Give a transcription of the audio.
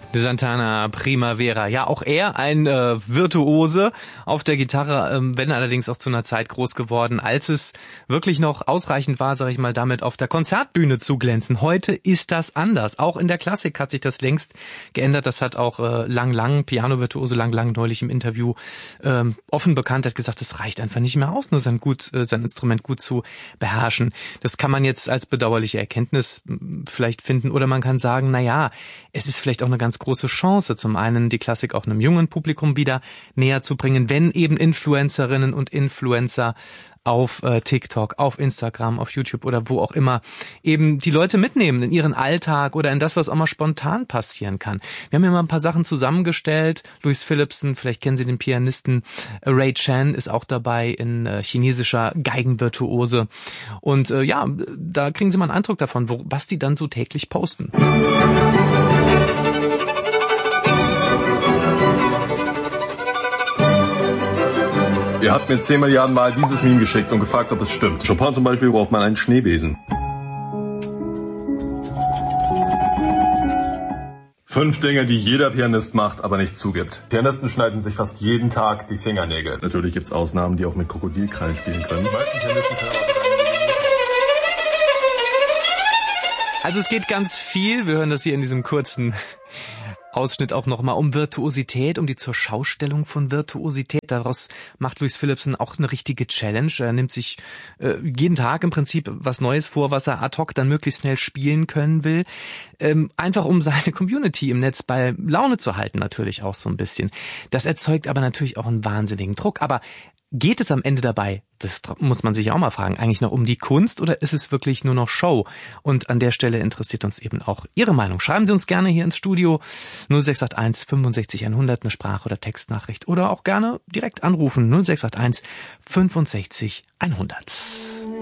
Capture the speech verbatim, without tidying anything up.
Santana Primavera. Ja, auch er ein äh, Virtuose auf der Gitarre, ähm, wenn allerdings auch zu einer Zeit groß geworden, als es wirklich noch ausreichend war, sage ich mal, damit auf der Konzertbühne zu glänzen. Heute ist das anders. Auch in der Klassik hat sich das längst geändert. Das hat auch äh, Lang Lang, Piano-Virtuose Lang Lang neulich im Interview ähm, offen bekannt, hat gesagt, es reicht einfach nicht mehr aus, nur sein, gut, äh, sein Instrument gut zu beherrschen. Das kann man jetzt als bedauerliche Erkenntnis vielleicht finden oder man kann sagen, na ja, es ist vielleicht auch eine ganz große Chance, zum einen die Klassik auch einem jungen Publikum wieder näher zu bringen, wenn eben Influencerinnen und Influencer auf äh, TikTok, auf Instagram, auf YouTube oder wo auch immer eben die Leute mitnehmen in ihren Alltag oder in das, was auch mal spontan passieren kann. Wir haben ja mal ein paar Sachen zusammengestellt. Louis Phillipson, vielleicht kennen Sie den Pianisten, Ray Chan ist auch dabei, in äh, chinesischer Geigenvirtuose. Und äh, ja, da kriegen Sie mal einen Eindruck davon, wo, was die dann so täglich posten. Ihr habt mir zehn Milliarden Mal dieses Meme geschickt und gefragt, ob es stimmt. Chopin zum Beispiel braucht man einen Schneebesen. Fünf Dinge, die jeder Pianist macht, aber nicht zugibt. Pianisten schneiden sich fast jeden Tag die Fingernägel. Natürlich gibt's Ausnahmen, die auch mit Krokodilkrallen spielen können. Die meisten Pianisten können aber Also es geht ganz viel, wir hören das hier in diesem kurzen Ausschnitt auch nochmal um Virtuosität, um die Zurschaustellung von Virtuosität. Daraus macht Louis Phillipson auch eine richtige Challenge. Er nimmt sich äh, jeden Tag im Prinzip was Neues vor, was er ad hoc dann möglichst schnell spielen können will. Ähm, einfach um seine Community im Netz bei Laune zu halten, natürlich auch so ein bisschen. Das erzeugt aber natürlich auch einen wahnsinnigen Druck. Aber geht es am Ende dabei, das muss man sich auch mal fragen, eigentlich noch um die Kunst oder ist es wirklich nur noch Show? Und an der Stelle interessiert uns eben auch Ihre Meinung. Schreiben Sie uns gerne hier ins Studio null sechs acht eins fünfundsechzig hundert, eine Sprach- oder Textnachricht oder auch gerne direkt anrufen null sechs acht eins fünfundsechzig hundert.